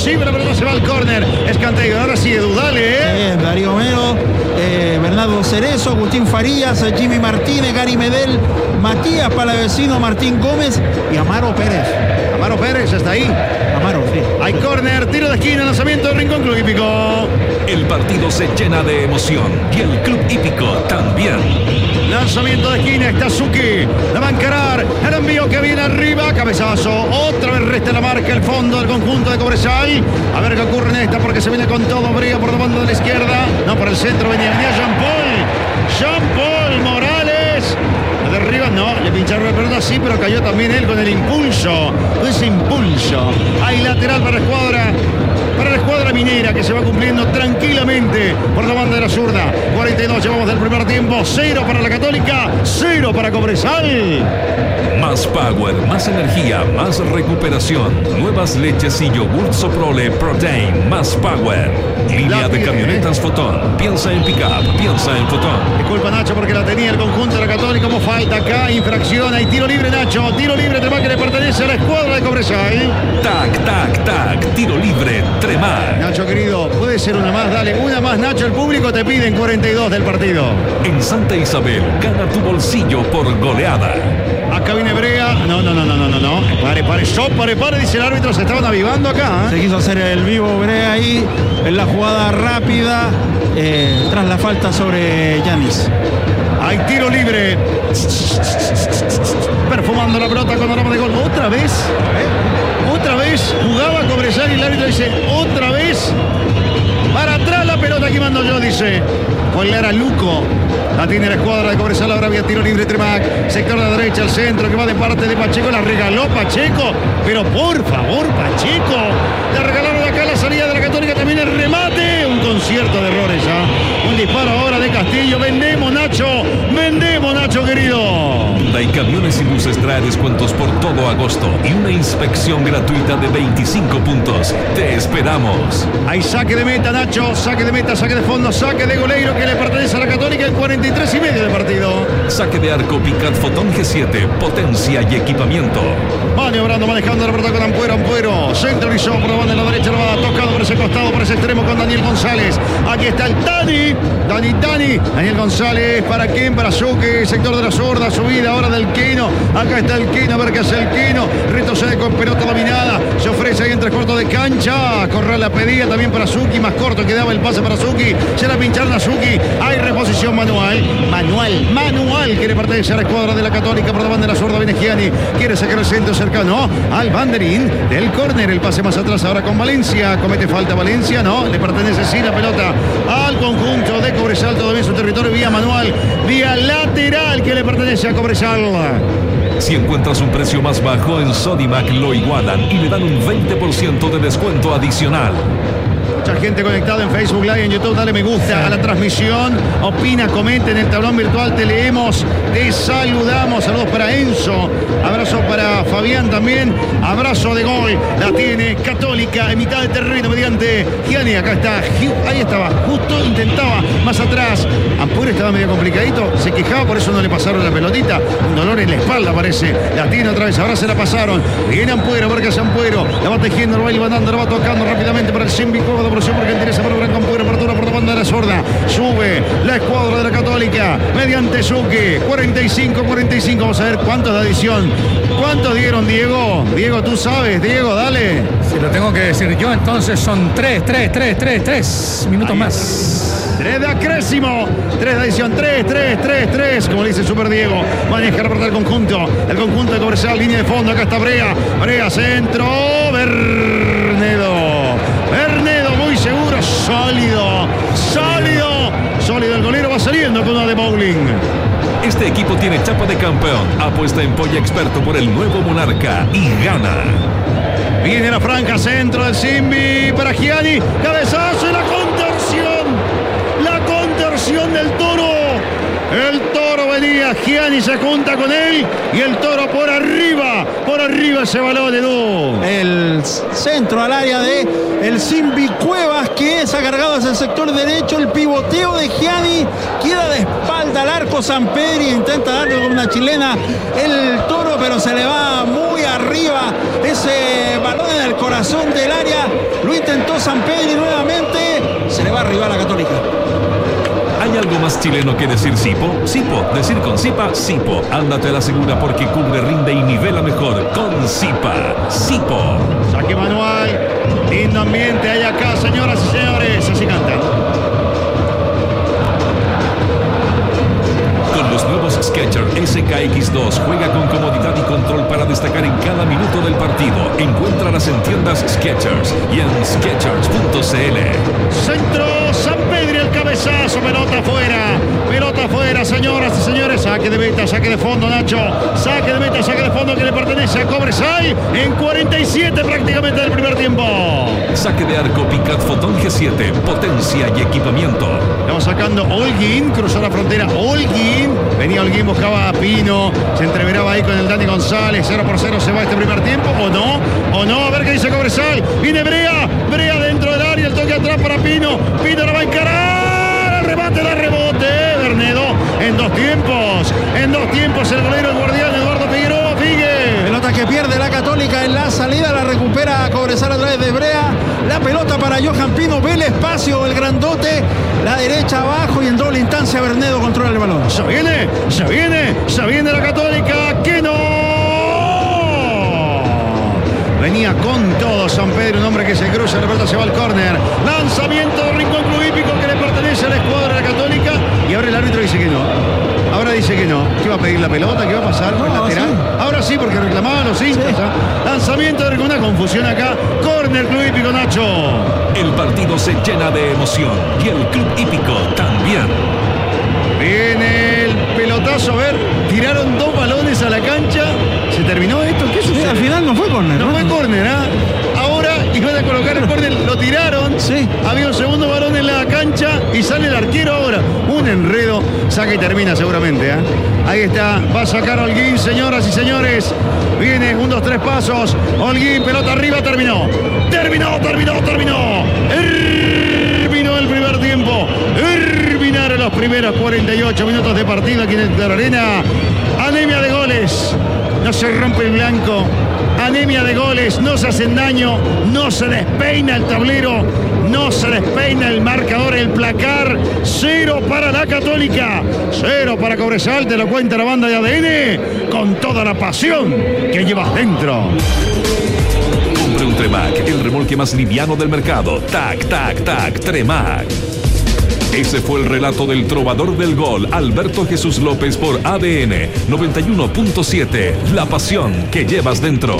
posible, pero no se va al córner. Escanteo, ahora sí, Edu, dale. Bien, Darío Melo, Bernardo Cerezo, Agustín Farías, Jimmy Martínez, Gary Medel, Matías Palavecino, Martín Gómez y Amaro Pérez. Amaro Pérez está ahí. Amaro, sí. Hay córner, tiro de esquina, lanzamiento del Rincón Club Hípico. El partido se llena de emoción y el Club Hípico también. Lanzamiento de esquina, está Suki, la va a encarar, el envío que viene arriba, cabezazo, otra vez resta la marca, el fondo del conjunto de Cobresal. A ver qué ocurre en esta, porque se viene con todo, Brea por la banda de la izquierda, no, por el centro venía Jean-Paul Morales. De arriba no, le pincharon la pelota sí, pero cayó también él con el impulso, ese impulso. Hay lateral para la escuadra minera, que se va cumpliendo tranquilamente por la banda de la zurda. 42 llevamos del primer tiempo, 0 para la Católica, 0 para Cobresal. Más power, más energía, más recuperación. Nuevas leches y yogur Soprole Protein, más power. Línea de camionetas Fotón. Piensa en pick-up, piensa en Fotón. Disculpa, Nacho, porque la tenía el conjunto de la Católica. Como falta acá, infracción. Hay tiro libre, Nacho. Tiro libre, Tremar, que le pertenece a la escuadra de Cobresal. Tac, tiro libre, Tremar. Nacho, querido, puede ser una más. Dale, una más, Nacho. El público te pide en 42 del partido. En Santa Isabel, gana tu bolsillo por goleada. Acá viene Brea. No. Pare, dice el árbitro. Se estaban avivando acá. Se quiso hacer el vivo Brea ahí en la jugada rápida tras la falta sobre Yanis. Hay tiro libre. Perfumando la pelota con aroma de gol. Otra vez jugaba Cobresal y el árbitro dice otra vez. Para atrás la pelota que mando yo, dice. Fue Lara Luco. La tiene la escuadra de Cobresal. Ahora había tiro libre Tremac. Sector de la derecha, al centro, que va de parte de Pacheco. La regaló Pacheco. Pero por favor, Pacheco. Le regalaron acá la salida de la Católica. También el remate. Un concierto de errores ya. Un disparo ahora de Castillo. Vendemos, Nacho, querido. Hyundai Camiones y Buses trae descuentos por todo agosto y una inspección gratuita de 25 puntos. Te esperamos. Hay saque de meta, Nacho. Saque de meta, saque de fondo, saque de goleiro que le pertenece a la Católica en 43 y medio de partido. Saque de arco Picat Fotón G7, potencia y equipamiento. Maniobrando, manejando la pelota con Ampuero. Centralizó por la banda de la derecha, lo va tocado por ese costado, por ese extremo con Daniel González. Aquí está el Dani. Daniel González, ¿para quién? Para Suque, sector de la zurda, subida ahora del Quino. Acá está el Quino, a ver qué hace el Quino. Retrocede con pelota dominada. Se ofrece ahí en 3 cuartos de cancha. Corral la pedía también para Suki, más corto quedaba el pase para Suki. Se la pincharon a Suki. Hay reposición manual que le pertenece a la escuadra de la Católica. Por la banda de la zurda viene Gianni. Quiere sacar el centro cercano al banderín del córner. El pase más atrás ahora con Valencia. Comete falta Valencia, no. Le pertenece sí la pelota al conjunto de Cobresal. Todavía en su territorio, vía manual, vía lateral que le pertenece a Cobresal. Si encuentras un precio más bajo en Sodimac, lo igualan y le dan un 20% de descuento adicional. Mucha gente conectada en Facebook Live, en YouTube. Dale me gusta a la transmisión. Opina, comenta en el tablón virtual. Te leemos, te saludamos. Saludos para Enzo. Abrazo para Fabián también. Abrazo de gol. La tiene Católica en mitad de terreno mediante Gianni. Acá está. Ahí estaba. Justo intentaba más atrás. Ampuero estaba medio complicadito. Se quejaba, por eso no le pasaron la pelotita. Un dolor en la espalda parece. La tiene otra vez. Ahora se la pasaron. Viene Ampuero. A ver qué hace Ampuero. La va tejiendo, lo va levantando, lo va tocando rápidamente para el Simbi. De presión porque interesa para Branco Ampuero. Apertura por la banda de la zurda. Sube la escuadra de la Católica mediante Suque. 45. Vamos a ver cuántos de adición. ¿Cuántos dieron, Diego? Diego, tú sabes. Diego, dale. Si lo tengo que decir yo, entonces son 3 minutos ahí más. 3 de acrésimo, 3 de adición, 3, como le dice Super Diego. Maneja la pelota del conjunto. El conjunto de Cobresal, línea de fondo. Acá está Brea, centro. Bernedo, muy seguro, sólido. El golero va saliendo con una de bowling. Este equipo tiene chapa de campeón. Apuesta en Polla Experto por el nuevo Monarca y gana. Viene la franja, centro del Simbi para Gianni. Cabezazo y la contorsión del Toro. El Toro venía, Gianni se junta con él y el Toro por arriba ese balón de Edu. El centro al área de el Simbi Cuevas, que es acargado hacia el sector derecho. El pivoteo de Gianni queda de espalda al arco. Sampedri intenta darle con una chilena el Toro, pero se le va muy arriba ese balón en el corazón del área. Lo Sampedri nuevamente. Se le va arriba a la Católica. ¿Hay algo más chileno que decir Sipo? Sipo, decir con Sipa, Sipo. Ándate a la segura porque cubre, rinde y nivela mejor con Sipa. Sipo. Saque manual. Lindo ambiente hay acá, señoras y señores. Así cantan. Con los nuevos Skechers SKX2 juega con comodidad y control para destacar en cada minuto del partido. Encuéntralas en tiendas Skechers y en Skechers.cl. Centro, Sampedri, el cabezazo, pelota afuera, señoras y señores. Saque de meta, saque de fondo, Nacho. Saque de meta, saque de fondo que le pertenece a Cobresal en 47 prácticamente del primer tiempo. Saque de arco Picat Fotón G7, potencia y equipamiento. Estamos sacando Holguín, cruzó la frontera Holguín. Venía Holguín, buscaba a Pino, se entreveraba ahí con el Dani González. 0-0 se va este primer tiempo, o no, a ver qué dice Cobresal. Viene Brea dentro del área, el toque atrás para Pino la va a encarar, el remate, da rebote, Bernedo, en dos tiempos, el golero, el guardián, Eduardo Figueroa, pelota que pierde la Católica en la salida, la recupera Cobresal a través de Brea, la pelota para Johan Pino, ve el espacio, el grandote, la derecha abajo y en doble instancia Bernedo controla el balón. Se viene la Católica, que no. Venía con todo Sampedri, un hombre que se cruza, la pelota se va al córner. Lanzamiento de Rincón Club Hípico que le pertenece a la escuadra de la Católica. Y ahora el árbitro dice que no. ¿Qué va a pedir la pelota? ¿Qué va a pasar? ¿El lateral? Sí. Ahora sí, porque reclamaban los hinchas. Sí. Lanzamiento de una confusión acá. Córner Club Hípico, Nacho. El partido se llena de emoción y el Club Hípico también. Viene el pelotazo, a ver, tiraron dos balones a la cancha. ¿Se terminó esto? ¿Qué sucede? Al final no fue córner. No fue córner, ¿ah? Ahora iban a colocar el córner, lo tiraron. Sí. Había un segundo balón en la cancha y sale el arquero ahora. Un enredo, saca y termina seguramente, ¿ah? Ahí está, va a sacar Holguín, señoras y señores. Viene, 1, 2, 3 pasos. Holguín, pelota arriba, terminó. Terminó el primer tiempo. Terminaron los primeros 48 minutos de partido aquí en el Claro Arena. Anemia de goles. No se rompe el blanco. Anemia de goles. No se hacen daño. No se despeina el tablero. No se despeina el marcador, el placar. 0 para la Católica. 0 para Cobresal. Te lo cuenta la banda de ADN. Con toda la pasión que llevas dentro. Compre un Tremac, el remolque más liviano del mercado. Tac, Tremac. Ese fue el relato del trovador del gol, Alberto Jesús López, por ADN 91.7. La pasión que llevas dentro.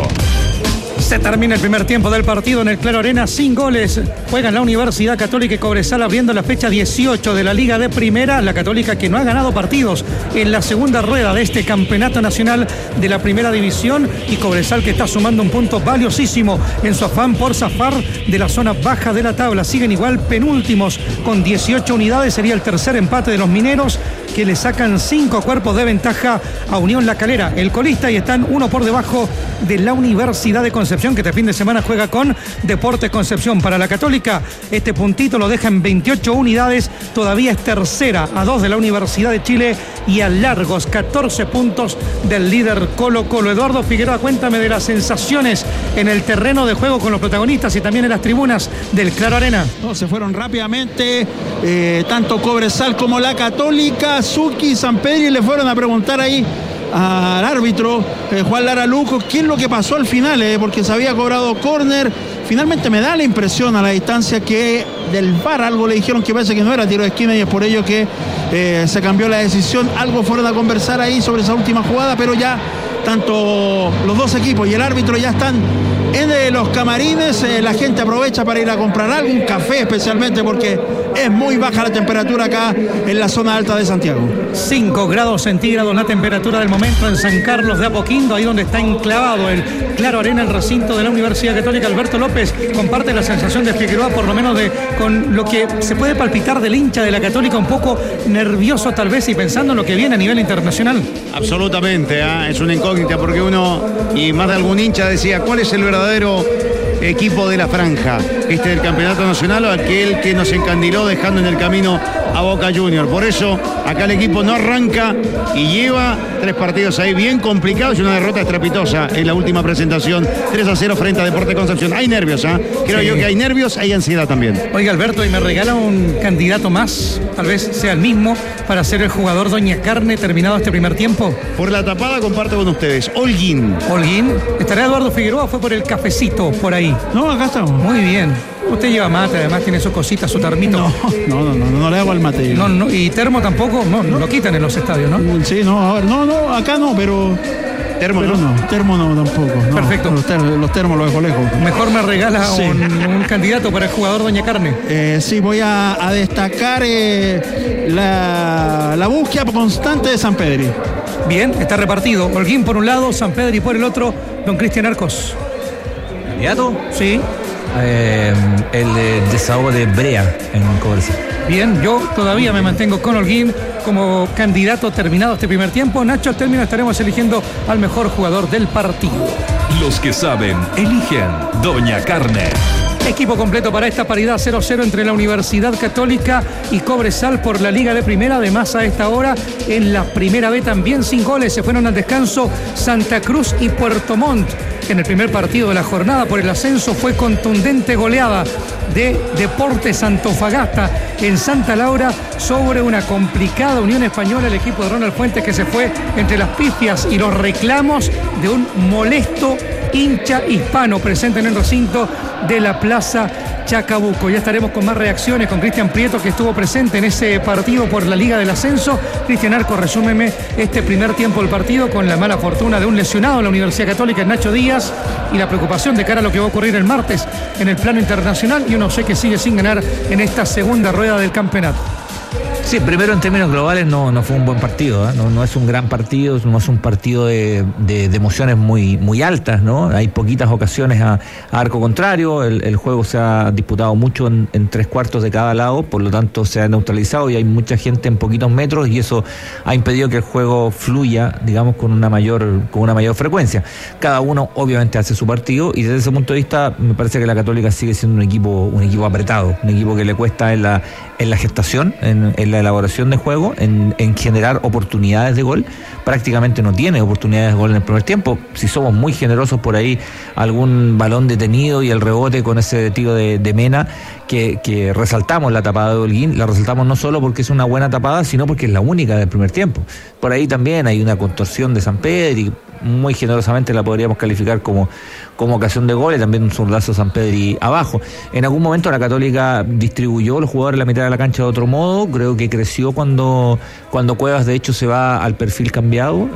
Se termina el primer tiempo del partido en el Claro Arena sin goles. Juegan la Universidad Católica y Cobresal abriendo la fecha 18 de la Liga de Primera. La Católica que no ha ganado partidos en la segunda rueda de este campeonato nacional de la Primera División. Y Cobresal que está sumando un punto valiosísimo en su afán por zafar de la zona baja de la tabla. Siguen igual penúltimos con 18 unidades. Sería el tercer empate de los mineros, que le sacan 5 cuerpos de ventaja a Unión La Calera, el colista, y están 1 por debajo de la Universidad de Concepción, que este fin de semana juega con Deportes Concepción. Para la Católica, este puntito lo deja en 28 unidades, todavía es tercera a 2 de la Universidad de Chile y a largos 14 puntos del líder Colo-Colo. Eduardo Figueroa, cuéntame de las sensaciones en el terreno de juego con los protagonistas y también en las tribunas del Claro Arena. Se fueron rápidamente, tanto Cobresal como la Católica. Suki y Sampedri le fueron a preguntar ahí al árbitro Juan Lara Luco qué es lo que pasó al final, porque se había cobrado córner. Finalmente me da la impresión a la distancia que del VAR algo le dijeron que parece que no era tiro de esquina y es por ello que se cambió la decisión. Algo fueron a conversar ahí sobre esa última jugada, pero ya tanto los dos equipos y el árbitro ya están en los camarines. La gente aprovecha para ir a comprar algo, un café especialmente, porque es muy baja la temperatura acá en la zona alta de Santiago. 5 grados centígrados la temperatura del momento en San Carlos de Apoquindo, ahí donde está enclavado el Claro Arena, el recinto de la Universidad Católica. Alberto López comparte la sensación de Figueroa, por lo menos con lo que se puede palpitar del hincha de la Católica, un poco nervioso tal vez y pensando en lo que viene a nivel internacional. Absolutamente, es una incógnita porque uno, y más de algún hincha decía, ¿cuál es el verdadero equipo de la franja? ¿Del campeonato nacional o aquel que nos encandiló dejando en el camino a Boca Juniors. Por eso acá el equipo no arranca y lleva 3 partidos ahí bien complicados y una derrota estrepitosa en la última presentación. 3-0 frente a Deportes Concepción. Hay nervios, creo yo que hay nervios, hay ansiedad también. Oiga, Alberto, y me regala un candidato más, tal vez sea el mismo, para ser el jugador Doña Carne terminado este primer tiempo. Por la tapada comparto con ustedes. Holguín. ¿Estará Eduardo Figueroa? Fue por el cafecito por ahí. No, acá estamos. Muy bien. Usted lleva mate, además tiene sus cositas, su termito. No le hago al mate. No, y termo tampoco, no, lo quitan en los estadios, ¿no? Sí, no, acá no, pero... Termo no, tampoco. No. Perfecto. Los termos los dejo lejos. Mejor me regala un candidato para el jugador Doña Carne. Sí, voy a destacar la búsqueda constante de Sampedri. Bien, está repartido. Holguín por un lado, Sampedri por el otro. Don Cristian Arcos. ¿Candidato? Sí. El desahogo de Brea en Cobresal. Bien, yo todavía me mantengo con Holguín como candidato terminado este primer tiempo. Nacho, al término estaremos eligiendo al mejor jugador del partido. Los que saben, eligen Doña Carne. Equipo completo para esta paridad 0-0 entre la Universidad Católica y Cobresal por la Liga de Primera. Además, a esta hora en la Primera B también sin goles. Se fueron al descanso Santa Cruz y Puerto Montt. En el primer partido de la jornada por el ascenso fue contundente goleada de Deportes Antofagasta en Santa Laura sobre una complicada Unión Española. El equipo de Ronald Fuentes, que se fue entre las pifias y los reclamos de un molesto hincha hispano presente en el recinto de la Plaza Chacabuco. Ya estaremos con más reacciones con Cristian Prieto, que estuvo presente en ese partido por la Liga del Ascenso. Cristian Arco, resúmeme este primer tiempo del partido con la mala fortuna de un lesionado en la Universidad Católica, Nacho Díaz, y la preocupación de cara a lo que va a ocurrir el martes en el plano internacional, y uno sé que sigue sin ganar en esta segunda rueda del campeonato. Sí, primero en términos globales no fue un buen partido, no es un gran partido, no es un partido de emociones muy altas, ¿no? Hay poquitas ocasiones a arco contrario, el juego se ha disputado mucho en 3/4 de cada lado, por lo tanto se ha neutralizado y hay mucha gente en poquitos metros, y eso ha impedido que el juego fluya, digamos, con una mayor frecuencia. Cada uno obviamente hace su partido, y desde ese punto de vista me parece que la Católica sigue siendo un equipo apretado, un equipo que le cuesta en la gestación, en la elaboración de juego, en generar oportunidades de gol. Prácticamente no tiene oportunidades de gol en el primer tiempo. Si somos muy generosos por ahí, algún balón detenido y el rebote con ese tiro de Mena, que resaltamos la tapada de Holguín. La resaltamos no solo porque es una buena tapada, sino porque es la única del primer tiempo. Por ahí también hay una contorsión de Sampedri, muy generosamente la podríamos calificar como ocasión de gol, y también un zurdazo Sampedri abajo. En algún momento la Católica distribuyó los jugadores en la mitad de la cancha de otro modo. Creo que creció cuando Cuevas de hecho se va al perfil cambiado,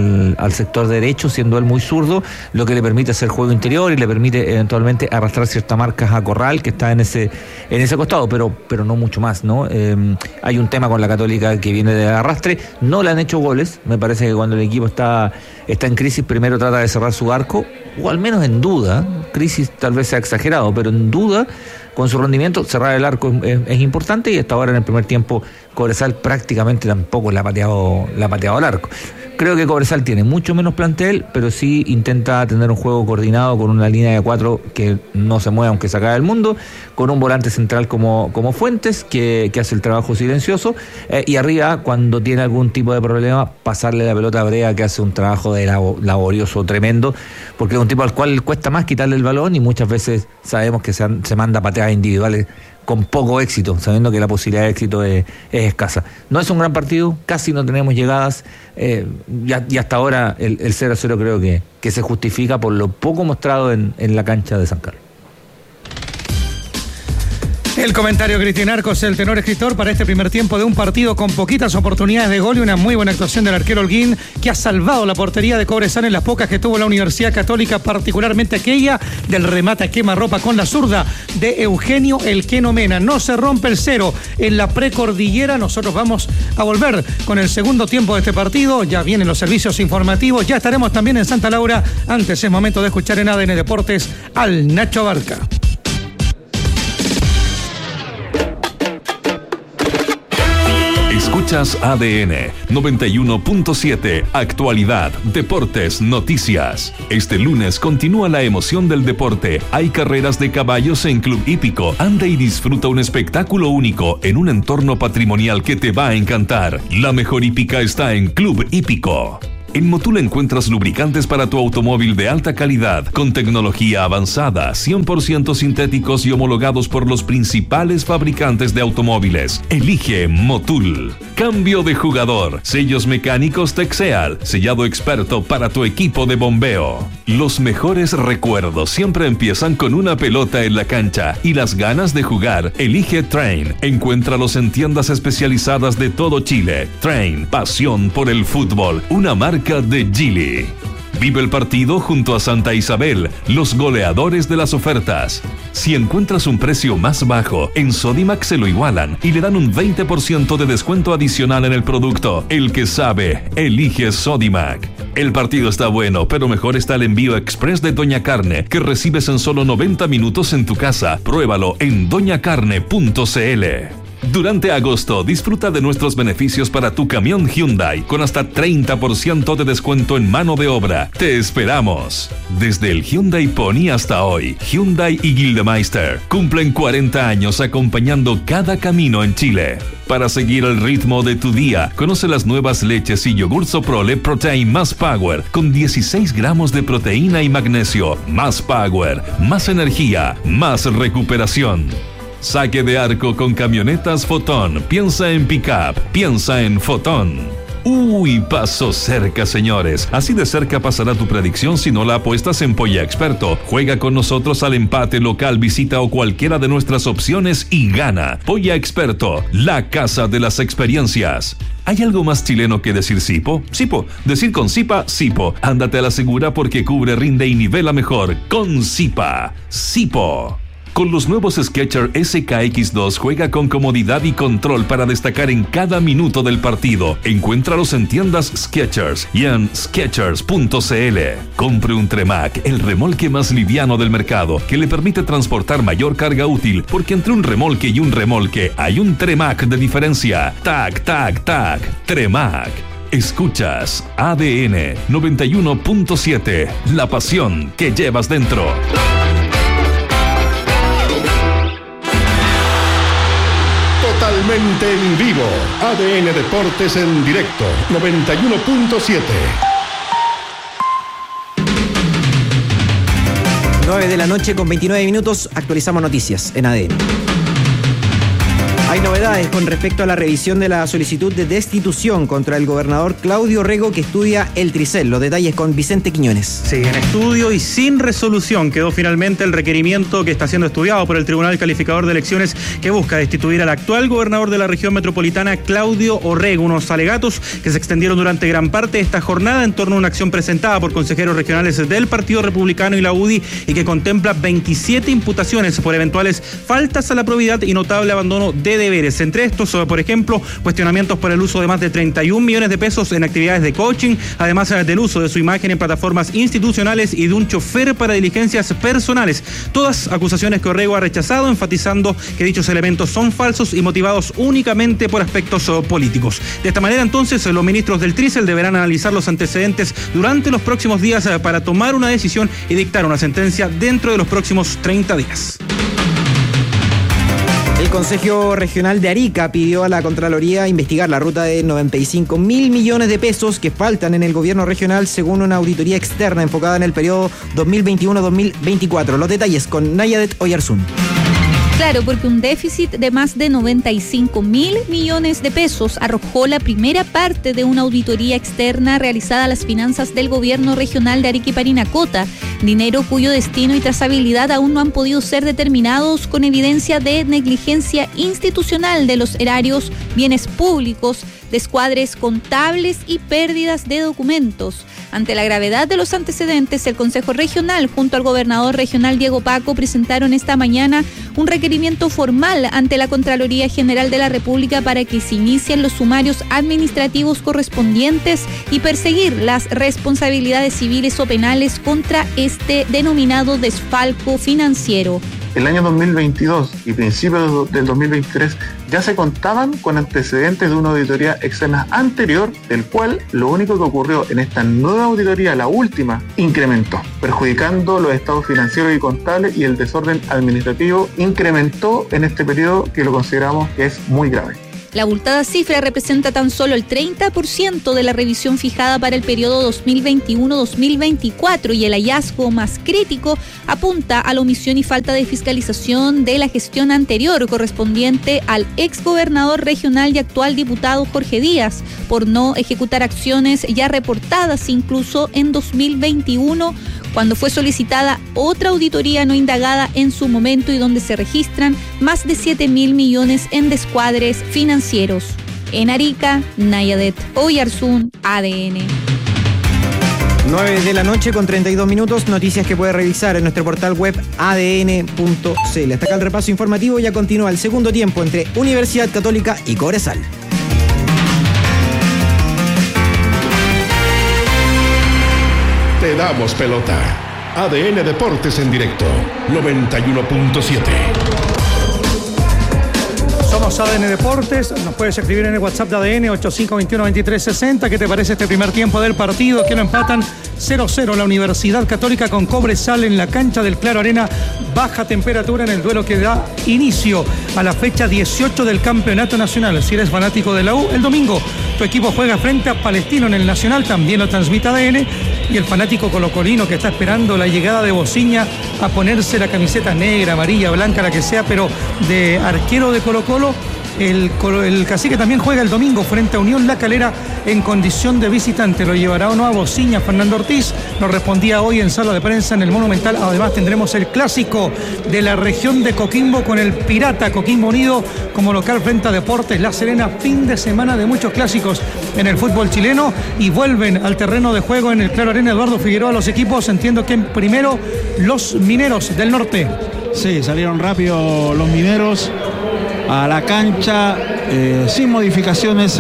al sector derecho, siendo él muy zurdo, lo que le permite hacer juego interior y le permite eventualmente arrastrar ciertas marcas a Corral, que está en ese costado, pero no mucho más, ¿no? Hay un tema con la Católica que viene de arrastre. No le han hecho goles. Me parece que cuando el equipo está en crisis, primero trata de cerrar su arco, o al menos en duda. Crisis tal vez sea exagerado, pero en duda con su rendimiento, cerrar el arco es importante, y hasta ahora en el primer tiempo Cobresal prácticamente tampoco la ha pateado al arco. Creo que Cobresal tiene mucho menos plantel, pero sí intenta tener un juego coordinado con una línea de 4 que no se mueve aunque se acabe el mundo, con un volante central como Fuentes, que hace el trabajo silencioso, y arriba, cuando tiene algún tipo de problema, pasarle la pelota a Brea, que hace un trabajo laborioso tremendo, porque es un tipo al cual cuesta más quitarle el balón, y muchas veces sabemos que se manda pateadas individuales con poco éxito, sabiendo que la posibilidad de éxito es escasa. No es un gran partido, casi no tenemos llegadas, y hasta ahora el 0-0 creo que se justifica por lo poco mostrado en la cancha de San Carlos. El comentario de Cristian Arcos, el tenor escritor, para este primer tiempo de un partido con poquitas oportunidades de gol y una muy buena actuación del arquero Holguín, que ha salvado la portería de Cobresal en las pocas que tuvo la Universidad Católica, particularmente aquella del remate a quemarropa con la zurda de Eugenio El Queno Mena. No se rompe el cero en la precordillera. Nosotros vamos a volver con el segundo tiempo de este partido. Ya vienen los servicios informativos. Ya estaremos también en Santa Laura. Antes es momento de escuchar en ADN Deportes al Nacho Abarca. Escuchas ADN 91.7, actualidad, deportes, noticias. Este lunes continúa la emoción del deporte. Hay carreras de caballos en Club Hípico. Anda y disfruta un espectáculo único en un entorno patrimonial que te va a encantar. La mejor hípica está en Club Hípico. En Motul encuentras lubricantes para tu automóvil de alta calidad, con tecnología avanzada, 100% sintéticos y homologados por los principales fabricantes de automóviles. Elige Motul. Cambio de jugador. Sellos mecánicos Texeal, sellado experto para tu equipo de bombeo. Los mejores recuerdos siempre empiezan con una pelota en la cancha y las ganas de jugar. Elige Train. Encuéntralos en tiendas especializadas de todo Chile. Train, pasión por el fútbol. Una marca de Geely. Vive el partido junto a Santa Isabel, los goleadores de las ofertas. Si encuentras un precio más bajo, en Sodimac se lo igualan y le dan un 20% de descuento adicional en el producto. El que sabe, elige Sodimac. El partido está bueno, pero mejor está el envío express de Doña Carne, que recibes en solo 90 minutos en tu casa. Pruébalo en doñacarne.cl. Durante agosto, disfruta de nuestros beneficios para tu camión Hyundai con hasta 30% de descuento en mano de obra. ¡Te esperamos! Desde el Hyundai Pony hasta hoy, Hyundai y Gildemeister cumplen 40 años acompañando cada camino en Chile. Para seguir el ritmo de tu día, conoce las nuevas leches y yogur Soprole Protein Más Power con 16 gramos de proteína y magnesio. Más Power, más energía, más recuperación. Saque de arco con camionetas Fotón. Piensa en pick-up, piensa en Fotón. Uy, pasó cerca, señores. Así de cerca pasará tu predicción si no la apuestas en Polla Experto. Juega con nosotros al empate, local, visita o cualquiera de nuestras opciones y gana. Polla Experto, la casa de las experiencias. ¿Hay algo más chileno que decir Sipo? Sipo. Decir con Sipa, Sipo. Ándate a la segura porque cubre, rinde y nivela mejor. Con Sipa. Sipo. Con los nuevos Skechers SKX2 juega con comodidad y control para destacar en cada minuto del partido. Encuéntralos en tiendas Skechers y en skechers.cl. Compre un Tremac, el remolque más liviano del mercado, que le permite transportar mayor carga útil, porque entre un remolque y un remolque hay un Tremac de diferencia. Tac, tac, tac. Tremac. Escuchas ADN 91.7, la pasión que llevas dentro. Totalmente en vivo. ADN Deportes en directo. 91.7. 9 de la noche con 29 minutos. Actualizamos noticias en ADN. Hay novedades con respecto a la revisión de la solicitud de destitución contra el gobernador Claudio Rego, que estudia el Tricel. Los detalles con Vicente Quiñones. Sí, en estudio y sin resolución quedó finalmente el requerimiento que está siendo estudiado por el Tribunal Calificador de Elecciones, que busca destituir al actual gobernador de la región metropolitana, Claudio Orrego. Unos alegatos que se extendieron durante gran parte de esta jornada en torno a una acción presentada por consejeros regionales del Partido Republicano y la UDI, y que contempla 27 imputaciones por eventuales faltas a la probidad y notable abandono de deberes. Entre estos, por ejemplo, cuestionamientos por el uso de más de 31 millones de pesos en actividades de coaching, además del uso de su imagen en plataformas institucionales y de un chofer para diligencias personales. Todas acusaciones que Orrego ha rechazado, enfatizando que dichos elementos son falsos y motivados únicamente por aspectos políticos. De esta manera, entonces, los ministros del Tricel deberán analizar los antecedentes durante los próximos días para tomar una decisión y dictar una sentencia dentro de los próximos 30 días. El Consejo Regional de Arica pidió a la Contraloría investigar la ruta de 95.000 millones de pesos que faltan en el gobierno regional, según una auditoría externa enfocada en el periodo 2021-2024. Los detalles con Nayadet Oyarzún. Claro, porque un déficit de más de 95.000 millones de pesos arrojó la primera parte de una auditoría externa realizada a las finanzas del gobierno regional de Arica y Parinacota, dinero cuyo destino y trazabilidad aún no han podido ser determinados, con evidencia de negligencia institucional de los erarios, bienes públicos, descuadres contables y pérdidas de documentos. Ante la gravedad de los antecedentes, el Consejo Regional, junto al gobernador regional Diego Paco, presentaron esta mañana un requerimiento formal ante la Contraloría General de la República para que se inicien los sumarios administrativos correspondientes y perseguir las responsabilidades civiles o penales contra este denominado desfalco financiero. El año 2022 y principios del 2023 ya se contaban con antecedentes de una auditoría externa anterior, del cual lo único que ocurrió en esta nueva auditoría, la última, incrementó, perjudicando los estados financieros y contables, y el desorden administrativo incrementó en este periodo, que lo consideramos que es muy grave. La abultada cifra representa tan solo el 30% de la revisión fijada para el periodo 2021-2024 y el hallazgo más crítico apunta a la omisión y falta de fiscalización de la gestión anterior correspondiente al exgobernador regional y actual diputado Jorge Díaz por no ejecutar acciones ya reportadas incluso en 2021, cuando fue solicitada otra auditoría no indagada en su momento y donde se registran más de 7.000 millones en descuadres financieros. En Arica, Nayadet Oyarzún, ADN. 9 de la noche con 32 minutos, noticias que puede revisar en nuestro portal web adn.cl. Hasta acá el repaso informativo, ya continúa el segundo tiempo entre Universidad Católica y Cobresal. Te damos pelota. ADN Deportes en directo, 91.7. Somos ADN Deportes, nos puedes escribir en el WhatsApp de ADN 8521-2360. ¿Qué te parece este primer tiempo del partido? Que lo empatan 0-0 la Universidad Católica con Cobresal en la cancha del Claro Arena. Baja temperatura en el duelo que da inicio a la fecha 18 del Campeonato Nacional. Si eres fanático de la U, el domingo tu equipo juega frente a Palestino en el Nacional, también lo transmite ADN. Y el fanático colocolino que está esperando la llegada de Bociña a ponerse la camiseta negra, amarilla, blanca, la que sea, pero de arquero de Colo-Colo. El Cacique también juega el domingo frente a Unión La Calera en condición de visitante. ¿Lo llevará o no a Bociña Fernando Ortiz? Nos respondía hoy en sala de prensa en el Monumental. Además tendremos el clásico de la región de Coquimbo con el Pirata Coquimbo Unido como local frente a Deportes La Serena. Fin de semana de muchos clásicos en el fútbol chileno y vuelven al terreno de juego en el Claro Arena Eduardo Figueroa los equipos. Entiendo que primero los Mineros del Norte. Sí, salieron rápido los Mineros a la cancha, sin modificaciones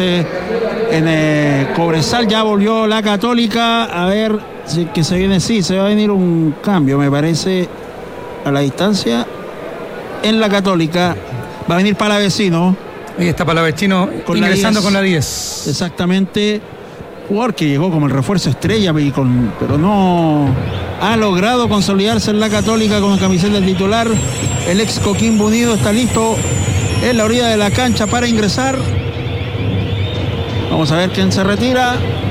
en Cobresal. Ya volvió la Católica. A ver si que se viene, sí, se va a venir un cambio, me parece, a la distancia. En la Católica va a venir Palavecino. Ahí está Palavecino ingresando con la 10. Exactamente. Jugador que llegó como el refuerzo estrella, pero no ha logrado consolidarse en la Católica con la camiseta del titular. El ex Coquimbo Unido está listo en la orilla de la cancha para ingresar. Vamos a ver quién se retira.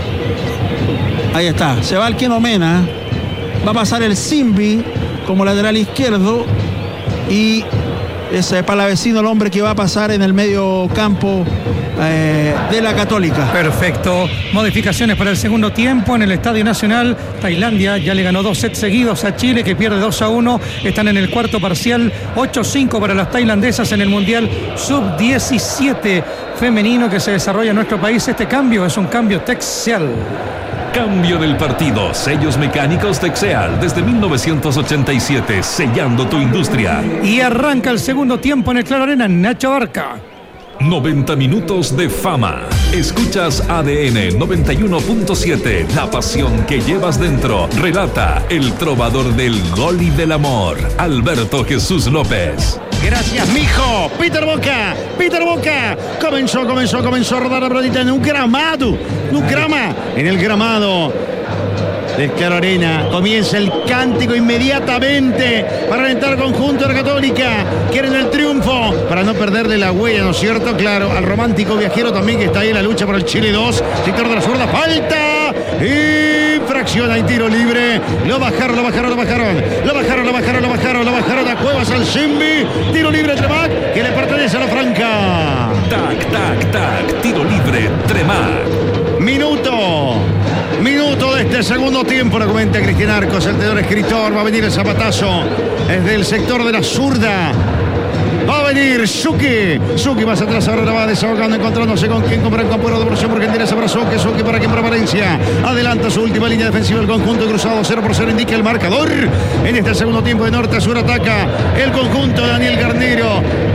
Ahí está, se va el Keno Mena. Va a pasar el Simbi como lateral izquierdo. Y ese Palavecino, el hombre que va a pasar en el medio campo de la Católica. Perfecto. Modificaciones para el segundo tiempo en el Estadio Nacional. Tailandia ya le ganó 2 sets seguidos a Chile, que pierde 2-1. Están en el cuarto parcial. 8-5 para las tailandesas en el Mundial Sub-17 femenino que se desarrolla en nuestro país. Este cambio es un cambio Texeal. Cambio del partido. Sellos mecánicos Texeal desde 1987, sellando tu industria. Y arranca el segundo tiempo en el Claro Arena. Nacho Barca. 90 minutos de fama. Escuchas ADN 91.7, la pasión que llevas dentro. Relata el trovador del gol y del amor, Alberto Jesús López. Gracias, mijo. Peter Boca. Comenzó a rodar la pelotita en un gramado. En el gramado del Claro Arena. Comienza el cántico inmediatamente para alentar conjunto de la Católica. Quieren el triunfo para no perderle la huella, ¿no es cierto? Claro, al romántico viajero también que está ahí en la lucha por el Chile 2. Sector de la zurda, falta. Infracción, hay tiro libre. Lo bajaron a Cuevas al Simbi. Tiro libre Tremac, que le pertenece a la Franca. Tac, tiro libre Tremac. Minuto de este segundo tiempo, lo comenta Cristian Arcos, el tenor escritor. Va a venir el zapatazo desde el sector de la zurda. Va a venir Suki más atrás, ahora va desahogando, encontrándose con quien compra en campo de presión porque interesa para Suki para quien para Valencia. Adelanta su última línea defensiva el conjunto cruzado, 0-0 indica el marcador. En este segundo tiempo de norte a sur ataca el conjunto de Daniel Garnero.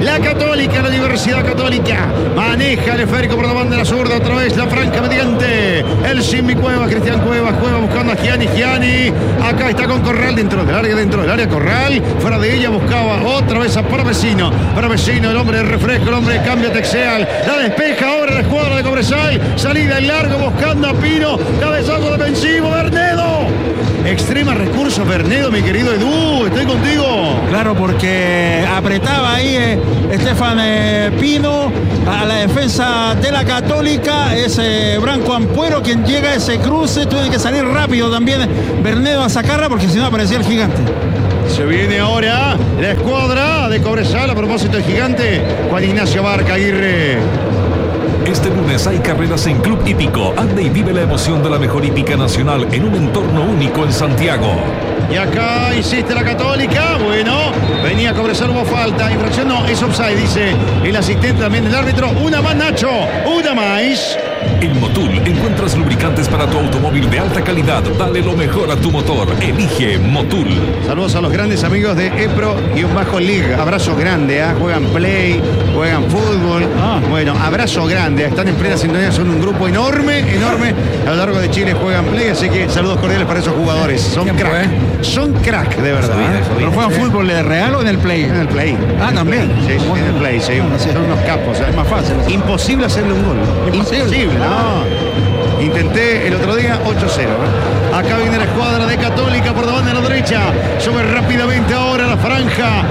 La Católica, la Universidad Católica. Maneja el esférico por la banda de la zurda. Otra vez la franja mediante el Simbi Cuevas. Cristian Cuevas buscando a Gianni. Acá está con Corral dentro del área Corral. Fuera de ella buscaba otra vez a Paravecino, el hombre de refresco, el hombre de cambio Texeal. La despeja ahora la escuadra de Cobresal. Salida en largo buscando a Pino. Cabezazo defensivo, Bernedo. Extrema recurso, Bernedo, mi querido Edu. Estoy contigo. Claro, porque apretaba ahí Estefan Pino a la defensa de la Católica. Es Branco Ampuero quien llega a ese cruce. Tiene que salir rápido también Bernedo a sacarla porque si no aparecía el gigante. Se viene ahora la escuadra de Cobresal a propósito del gigante. Juan Ignacio Barca Aguirre. Este lunes hay carreras en Club Hípico. Anda y vive la emoción de la mejor hípica nacional en un entorno único en Santiago. Y acá insiste la Católica. Bueno, venía Cobresal, hubo falta. Infracción no, es offside, dice el asistente también del árbitro. Una más, Nacho. Una más. En Motul encuentras lubricantes para tu automóvil de alta calidad. Dale lo mejor a tu motor. Elige Motul. Saludos a los grandes amigos de EPRO-League. Abrazo grande, juegan play, juegan fútbol. Bueno, abrazo grande. Están en plena sintonía, son un grupo enorme. A lo largo de Chile juegan play, así que saludos cordiales para esos jugadores. Son crack. Son crack, de verdad. ¿Pero juegan fútbol de real o en el play? En el play. También. Sí, en el play, sí. Son unos capos. Es más fácil. Imposible hacerle un gol. Imposible. No. Intenté el otro día 8-0. Acá viene la escuadra de Católica por la banda de la derecha. Sube rápidamente ahora la franja.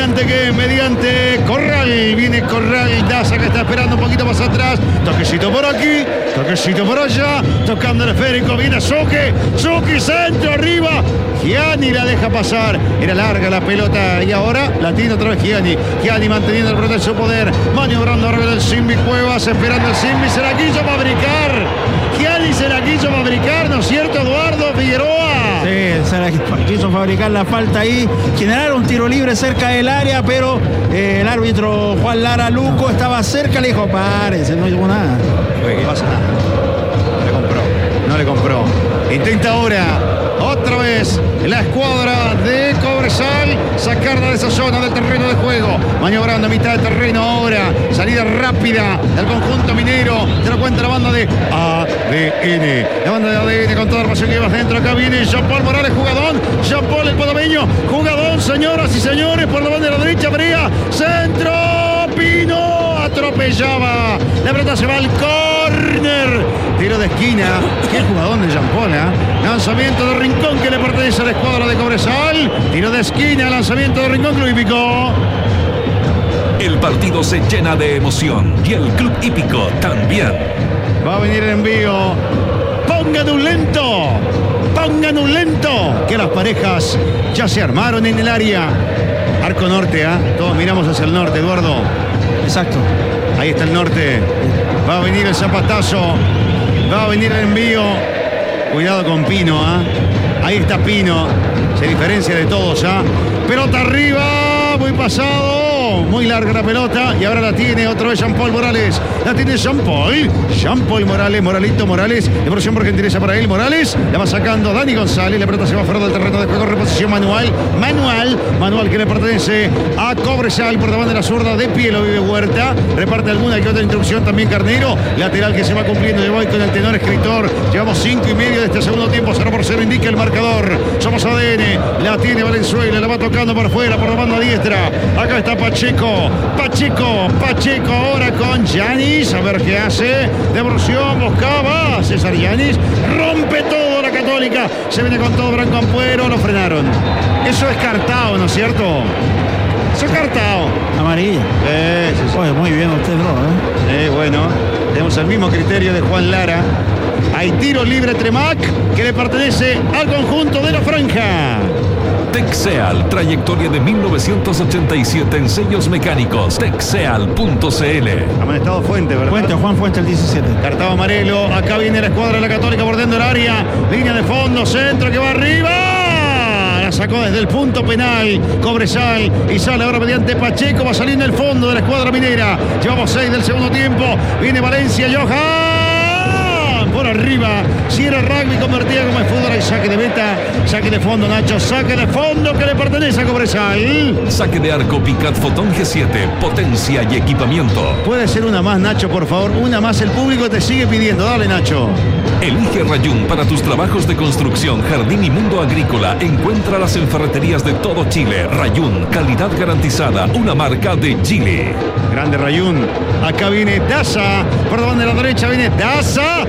Mediante Corral. Viene Corral. Daza que está esperando un poquito más atrás. Toquecito por aquí. Toquecito por allá. Tocando el esférico. Viene Soque. Centro arriba. Gianni la deja pasar. Era larga la pelota. Y ahora la tiene otra vez Gianni. Gianni manteniendo el brote de su poder. Maniobrando arriba del Simbi Cuevas. Esperando el Simbi. Se la quiso fabricar. Gianni se la quiso fabricar, ¿no es cierto, Eduardo Figueroa? Sí, se la quiso fabricar la falta ahí. Generar un tiro libre cerca del área, pero el árbitro Juan Lara Luco estaba cerca. Le dijo, párese, no llegó nada. No pasa nada. No le compró. Intenta ahora otra vez la escuadra de Cobresal sacarla de esa zona del terreno de juego, maniobrando a mitad del terreno ahora, salida rápida del conjunto minero, te lo cuenta la banda de ADN, la banda de ADN con toda la pasión que llevas dentro. Acá viene Jean-Paul Morales, jugadón, Jean-Paul el panameño, jugadón, señoras y señores, por la banda de la derecha, Brea, centro, Pino, atropellaba, la pelota se va al córner, tiro de esquina, qué jugadón de Jean-Paul, lanzamiento de Rincón que le pertenece a la escuadra de Cobresal, tiro de esquina, lanzamiento de Rincón, Club Hípico. El partido se llena de emoción y el Club Hípico también. Va a venir el envío. Pongan un lento, que las parejas ya se armaron en el área. Arco norte, todos miramos hacia el norte, Eduardo. Exacto. Ahí está el norte. Va a venir el zapatazo. Va a venir el envío. Cuidado con Pino, Ahí está Pino. Se diferencia de todos, Pelota arriba. Muy pasado. Muy larga la pelota. Y ahora la tiene otra vez Jean-Paul Morales. La tiene Jean-Paul Morales. Morales. De porción por gentileza para él. Morales. La va sacando Dani González. La pelota se va fuera del terreno de juego. Reposición manual que le pertenece a Cobresal por la banda de la zurda. De pie lo vive Huerta. Reparte alguna que otra instrucción también Carnero. Lateral que se va cumpliendo. Lleva con el tenor escritor. Llevamos 5:30 de este segundo tiempo. 0-0 indica el marcador. Somos ADN. La tiene Valenzuela. La va tocando por fuera por la banda diestra. Acá está Pacheco ahora con Yanis, a ver qué hace, devolución, buscaba César Yanis, rompe todo la Católica, se viene con todo Branco Ampuero, lo frenaron. Eso es Cartao, ¿no es cierto? Eso es Cartao. Amarilla. Sí. Oye, muy bien usted, ¿no? Bueno, tenemos el mismo criterio de Juan Lara. Hay tiro libre Tremac que le pertenece al conjunto de la franja. Texeal, trayectoria de 1987 en sellos mecánicos. Texeal.cl. Amonestado Fuente, ¿verdad? Juan Fuente el 17. Cartao Amarelo, acá viene la escuadra de la Católica bordeando el área. Línea de fondo, centro que va arriba. La sacó desde el punto penal Cobresal y sale ahora mediante Pacheco. Va saliendo el fondo de la escuadra minera. Llevamos 6 del segundo tiempo. Viene Valencia, Johan. Por arriba. Si era rugby, convertida como es fútbol. Y saque de meta, saque de fondo, Nacho. Saque de fondo que le pertenece a Cobresal. Saque de arco Picat Fotón G7. Potencia y equipamiento. Puede ser una más, Nacho, por favor. Una más, el público te sigue pidiendo. Dale, Nacho. Elige Rayún para tus trabajos de construcción, jardín y mundo agrícola. Encuéntralas en ferreterías de todo Chile. Rayún, calidad garantizada, una marca de Chile. Grande Rayún. Acá viene Daza. Por la banda de la derecha viene Daza.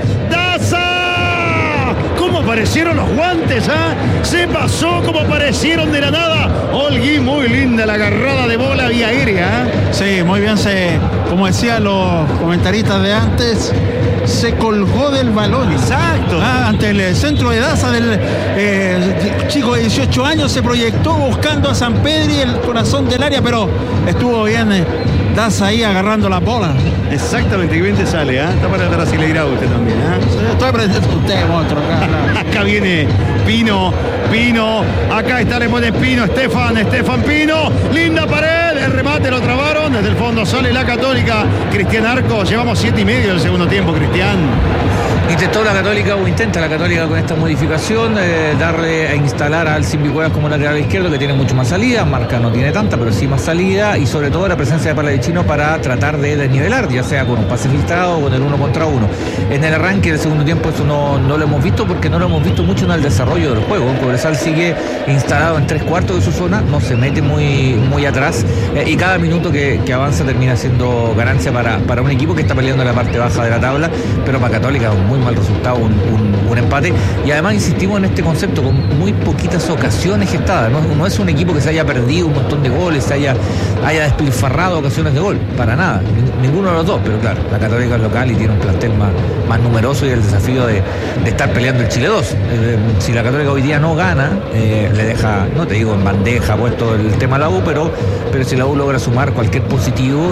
¡Daza! ¿Cómo aparecieron los guantes? Se pasó como aparecieron de la nada. Holguín, muy linda la agarrada de bola vía aérea. Sí, muy bien. Como decían los comentaristas de antes, se colgó del balón. Exacto. Ante el centro de Daza del chico de 18 años, se proyectó buscando a San Pedro y el corazón del área, pero estuvo bien Daza ahí agarrando la bola. Exactamente, que bien te sale, Está para el brasileirao usted también, Estoy aprendiendo usted, monstruo. Acá viene Pino, acá está, le pone Pino, Estefan Pino, linda pared, el remate lo trabaron, desde el fondo sale la Católica, Cristian Arcos, llevamos 7:30 del segundo tiempo, Cristian. Intentó la Católica o intenta la Católica con esta modificación darle a instalar al Simbicuevas como lateral izquierdo, que tiene mucho más salida. Marca no tiene tanta, pero sí más salida, y sobre todo la presencia de Pallavicino para tratar de desnivelar, ya sea con un pase filtrado o con el 1 contra 1. En el arranque del segundo tiempo eso no lo hemos visto, porque no lo hemos visto mucho en el desarrollo del juego. Cobresal sigue instalado en 3/4 de su zona, no se mete muy atrás, y cada minuto que avanza termina siendo ganancia para un equipo que está peleando en la parte baja de la tabla, pero para Católica muy mal resultado, un empate. Y además insistimos en este concepto, con muy poquitas ocasiones gestadas. No es un equipo que se haya perdido un montón de goles, se haya despilfarrado ocasiones de gol, para nada, ninguno de los dos. Pero claro, la Católica es local y tiene un plantel más numeroso, y el desafío de estar peleando el Chile 2. Si la Católica hoy día no gana, le deja, no te digo en bandeja puesto el tema a la U, pero si la U logra sumar cualquier positivo,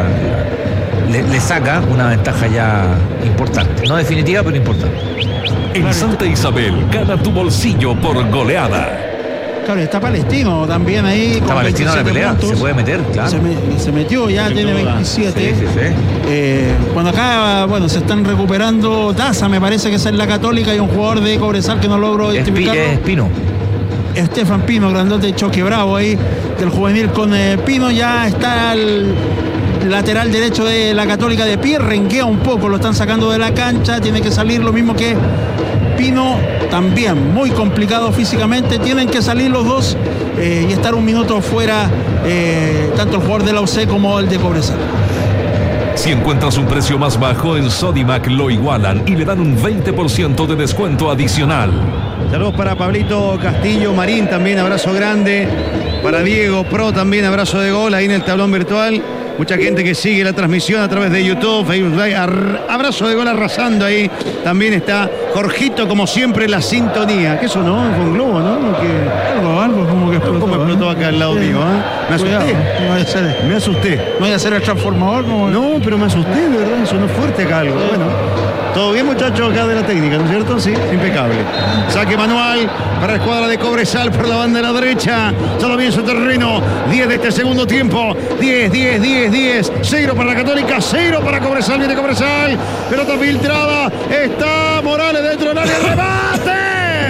le saca una ventaja ya importante, no definitiva, pero importante. En Santa Isabel, gana tu bolsillo por goleada. Claro, está Palestino también ahí. Está Palestino en la pelea, puntos. Se puede meter, claro. Se metió, ya tiene 27. Sí. Cuando acá, se están recuperando Daza, me parece que es en la Católica, y un jugador de Cobresal que no logro identificarlo. Es Pino. Estefan Pino, grandote, choque bravo ahí del juvenil con Pino. Ya está el lateral derecho de la Católica de pie, renguea un poco, lo están sacando de la cancha, tiene que salir, lo mismo que Pino, también muy complicado físicamente, tienen que salir los dos y estar un minuto fuera, tanto el jugador de la UC como el de Cobresal. Si encuentras un precio más bajo, en Sodimac lo igualan y le dan un 20% de descuento adicional. Saludos para Pablito Castillo Marín, también abrazo grande. Para Diego Pro también abrazo de gol ahí en el tablón virtual. Mucha gente que sigue la transmisión a través de YouTube, Facebook Live. Abrazo de gol arrasando ahí. También está Jorgito, como siempre, en la sintonía. ¿Qué eso no? Fue un globo, ¿no? Algo como que explotó. ¿Cómo explotó acá al lado mío? Me asusté. Me asusté. No voy a hacer el transformador. No, pero me asusté, de verdad. Sonó fuerte acá algo. Bueno. Todo bien, muchachos, acá de la técnica, ¿no es cierto? Sí, impecable. Saque manual para la escuadra de Cobresal por la banda de la derecha. Todo bien su terreno. 10 de este segundo tiempo. 10. 0 para la Católica, 0 para Cobresal. Viene Cobresal. Pelota filtrada. Está Morales dentro del área. ¡Remate!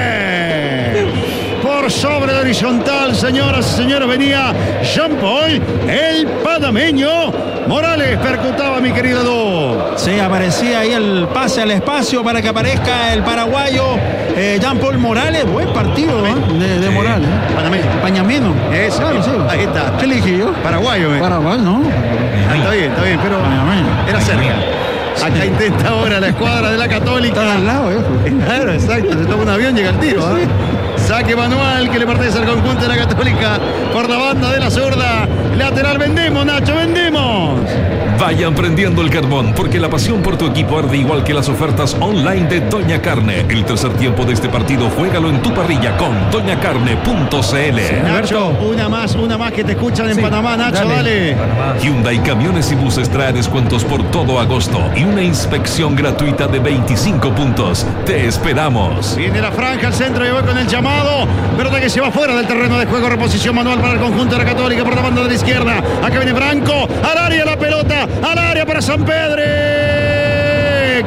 Por sobre la horizontal, señoras y señores, venía Jean-Paul, el panameño. Morales percutaba, mi querido Du. Sí, aparecía ahí el pase al espacio para que aparezca el paraguayo Jean-Paul Morales. Buen partido de Morales. Pañameno. Eso, claro, sí. Ahí está. ¿Qué elegí yo? Paraguayo. Paraguay, no. Está bien, pero era cerca. Acá intenta ahora la escuadra de la Católica. Está al lado, Claro, exacto. Se toma un avión, llega el tiro. Sí. Saque manual que le pertenece al conjunto de la Católica por la banda de la zurda. Lateral, vendemos, Nacho, vendemos. Vayan prendiendo el carbón, porque la pasión por tu equipo arde igual que las ofertas online de Doña Carne. El tercer tiempo de este partido, juégalo en tu parrilla con doñacarne.cl. Nacho, una más que te escuchan en Panamá, Nacho, dale. Hyundai Camiones y Buses trae descuentos por todo agosto y una inspección gratuita de 25 puntos. Te esperamos. Viene la franja al centro y va con el llamado. Pelota que se va fuera del terreno de juego. Reposición manual para el conjunto de la Católica por la banda de la izquierda. Acá viene Branco. Al área la pelota. Al área para San Pedro.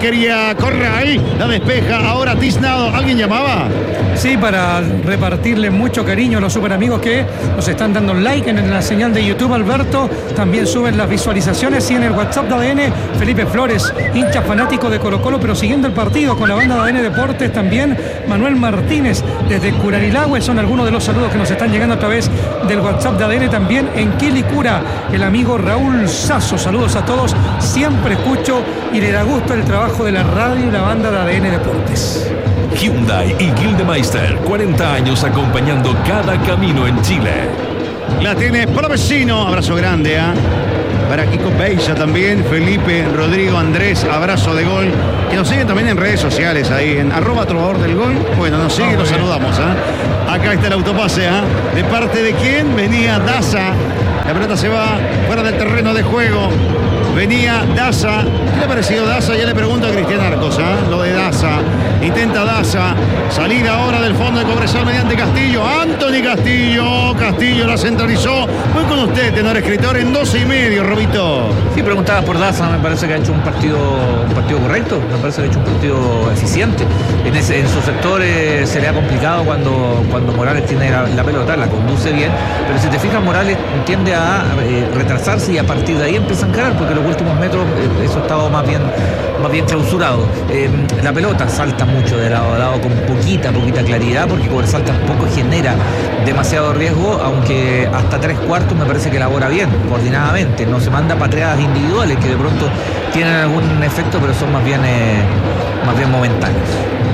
quería Corral. La despeja ahora Tiznado. ¿Alguien llamaba? Sí, para repartirle mucho cariño a los super amigos que nos están dando like en la señal de YouTube, Alberto. También suben las visualizaciones y en el WhatsApp de ADN, Felipe Flores, hincha fanático de Colo-Colo, pero siguiendo el partido con la banda de ADN Deportes. También Manuel Martínez desde Curarilahue. Son algunos de los saludos que nos están llegando a través del WhatsApp de ADN. También en Quilicura, el amigo Raúl Sasso. Saludos a todos. Siempre escucho y le da gusto el trabajo de la radio y la banda de ADN Deportes. Hyundai y Gildemeister, 40 años acompañando cada camino en Chile. La tiene Palavecino, abrazo grande, para Kiko Beisa también, Felipe, Rodrigo, Andrés, abrazo de gol, que nos siguen también en redes sociales, ahí en @trovador_del_gol. Bueno, nos siguen, nos saludamos. Acá está el autopase, ¿de parte de quién? Venía Daza, la pelota se va fuera del terreno de juego. Venía Daza. ¿Qué le ha parecido Daza? Ya le pregunto a Cristian Arcos, lo de Daza. Intenta Daza. Salida ahora del fondo de Cobresal mediante Castillo. Anthony Castillo. Castillo la centralizó. Voy con usted, tenor escritor, en 12:30, Robito. Sí, preguntaba por Daza. Me parece que ha hecho un partido correcto. Me parece que ha hecho un partido eficiente. En sus sectores se le ha complicado cuando Morales tiene la pelota, la conduce bien. Pero si te fijas, Morales tiende a retrasarse y a partir de ahí empieza a encarar, porque los últimos metros eso ha estado más bien clausurado. La pelota salta mucho de lado a lado con poquita claridad, porque Cobresal tampoco genera demasiado riesgo, aunque hasta 3/4 me parece que elabora bien, coordinadamente. No se manda pateadas individuales que de pronto tienen algún efecto, pero son más bien momentáneos.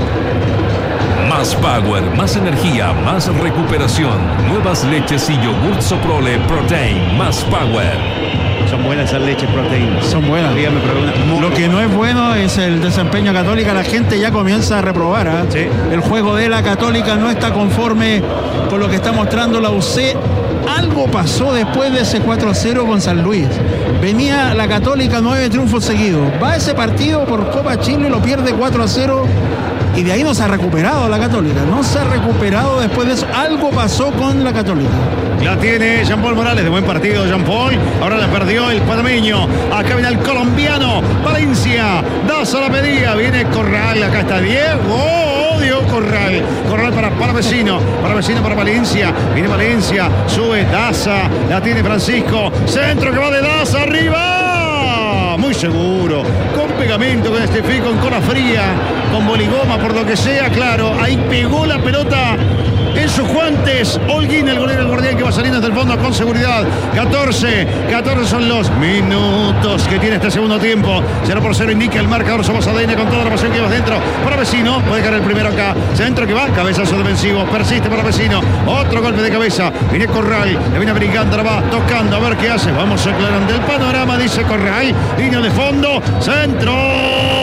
Más power, más energía, más recuperación. Nuevas leches y yogur Soprole Protein. Más power. Son buenas esas leches Protein. Son buenas. Lo que no es bueno es el desempeño Católica. La gente ya comienza a reprobar. Sí. El juego de la Católica no está conforme con lo que está mostrando la UC. Algo pasó después de ese 4-0 con San Luis. Venía la Católica 9 triunfos seguidos. Va a ese partido por Copa Chile, lo pierde 4-0. Y de ahí no se ha recuperado la Católica. No se ha recuperado después de eso. Algo pasó con la Católica. La tiene Jean-Paul Morales. De buen partido Jean-Paul. Ahora la perdió el panameño. Acá viene el colombiano. Valencia. Daza la pedía. Viene Corral. Acá está Diego. Diego Corral. Corral para Palavecino. Palavecino para Valencia. Viene Valencia. Sube Daza. La tiene Francisco. Centro que va de Daza. Arriba. Muy seguro. Con pegamento, con Estefi, con cola fría, con boligoma, por lo que sea, claro. Ahí pegó la pelota en sus guantes. Holguín, el golero, el guardián que va saliendo desde el fondo con seguridad. 14 son los minutos que tiene este segundo tiempo. 0-0 indica el marcador. Somos ADN con toda la pasión que va dentro. Para Vecino, puede caer el primero acá. Centro que va, cabezazo defensivo. Persiste para Vecino. Otro golpe de cabeza. Viene Corral, le viene brincando, la va tocando a ver qué hace. Vamos aclarando el panorama, dice Corral. Línea de fondo, centro.